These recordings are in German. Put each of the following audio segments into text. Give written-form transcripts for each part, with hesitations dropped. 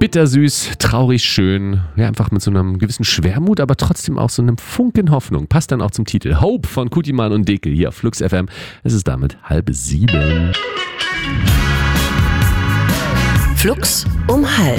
Bittersüß, traurig schön, ja, einfach mit so einem gewissen Schwermut, aber trotzdem auch so einem Funken Hoffnung. Passt dann auch zum Titel Hope von Kutiman und Dekel hier auf Flux FM. Es ist damit 6:30. Flux um 6:30.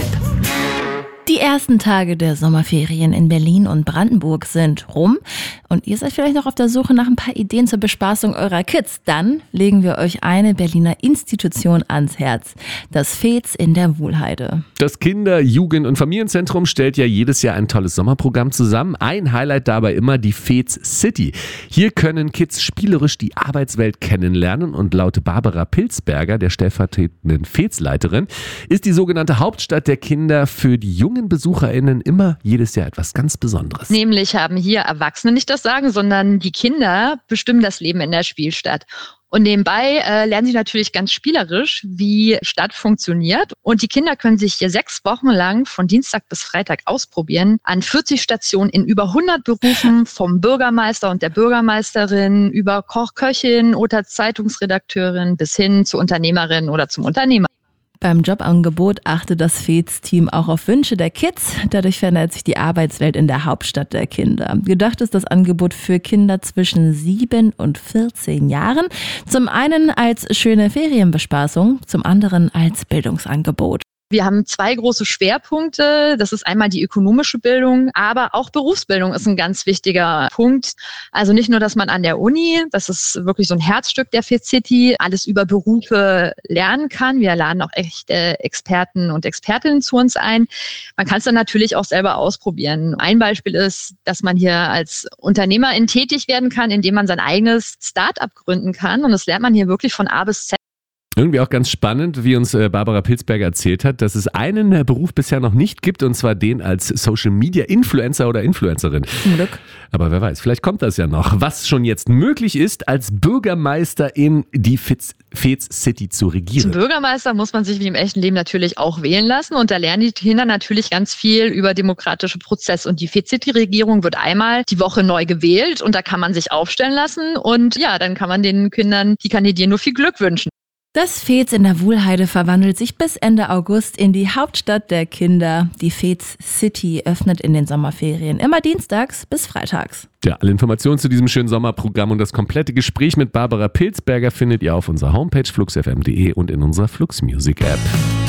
Die ersten Tage der Sommerferien in Berlin und Brandenburg sind rum und ihr seid vielleicht noch auf der Suche nach ein paar Ideen zur Bespaßung eurer Kids. Dann legen wir euch eine Berliner Institution ans Herz, das FEZ in der Wuhlheide. Das Kinder-, Jugend- und Familienzentrum stellt ja jedes Jahr ein tolles Sommerprogramm zusammen. Ein Highlight dabei immer die FEZ City. Hier können Kids spielerisch die Arbeitswelt kennenlernen und laut Barbara Pilzberger, der stellvertretenden FEZ-Leiterin, ist die sogenannte Hauptstadt der Kinder für die jungen BesucherInnen immer jedes Jahr etwas ganz Besonderes. Nämlich haben hier Erwachsene nicht das Sagen, sondern die Kinder bestimmen das Leben in der Spielstadt. Und nebenbei lernen sie natürlich ganz spielerisch, wie Stadt funktioniert. Und die Kinder können sich hier 6 Wochen lang von Dienstag bis Freitag ausprobieren. An 40 Stationen in über 100 Berufen, vom Bürgermeister und der Bürgermeisterin über Koch, Köchin oder Zeitungsredakteurin bis hin zur Unternehmerin oder zum Unternehmer. Beim Jobangebot achtet das FEZ-Team auch auf Wünsche der Kids. Dadurch verändert sich die Arbeitswelt in der Hauptstadt der Kinder. Gedacht ist das Angebot für Kinder zwischen 7 und 14 Jahren. Zum einen als schöne Ferienbespaßung, zum anderen als Bildungsangebot. Wir haben 2 große Schwerpunkte. Das ist einmal die ökonomische Bildung, aber auch Berufsbildung ist ein ganz wichtiger Punkt. Also nicht nur, dass man an der Uni, das ist wirklich so ein Herzstück der FEZ City, alles über Berufe lernen kann. Wir laden auch echte Experten und Expertinnen zu uns ein. Man kann es dann natürlich auch selber ausprobieren. Ein Beispiel ist, dass man hier als Unternehmerin tätig werden kann, indem man sein eigenes Start-up gründen kann. Und das lernt man hier wirklich von A bis Z. Irgendwie auch ganz spannend, wie uns Barbara Pilzberger erzählt hat, dass es einen Beruf bisher noch nicht gibt, und zwar den als Social Media Influencer oder Influencerin. Zum Glück. Aber wer weiß, vielleicht kommt das ja noch. Was schon jetzt möglich ist, als Bürgermeister in die FEZ City zu regieren. Zum Bürgermeister muss man sich wie im echten Leben natürlich auch wählen lassen, und da lernen die Kinder natürlich ganz viel über demokratische Prozesse. Und die FEZ City-Regierung wird einmal die Woche neu gewählt und da kann man sich aufstellen lassen, und ja, dann kann man den Kindern, die kandidieren, nur viel Glück wünschen. Das FEZ in der Wuhlheide verwandelt sich bis Ende August in die Hauptstadt der Kinder. Die FEZ City öffnet in den Sommerferien immer dienstags bis freitags. Ja, alle Informationen zu diesem schönen Sommerprogramm und das komplette Gespräch mit Barbara Pilzberger findet ihr auf unserer Homepage fluxfm.de und in unserer Flux Music App.